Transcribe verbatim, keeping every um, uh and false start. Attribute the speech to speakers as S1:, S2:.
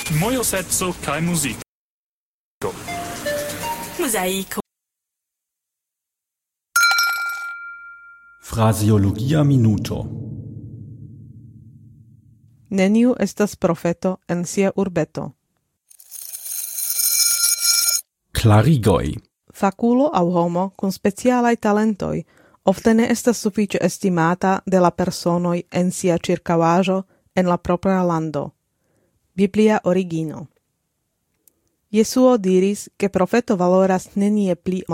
S1: Mojo sezzo kaj muziko.
S2: Mozaiko.
S3: Fraseologia minuto.
S4: Neniu estas profeto en sia urbeto.
S3: Klarigoj.
S4: Fakulo aŭ homo kun specialaj talentoj ofte ne estas sufiĉe estimata de la personoj en sia ĉirkaŭaĵo en la propra lando. Biblia origino. Jesuo diris, ke profeto valoras nenie pli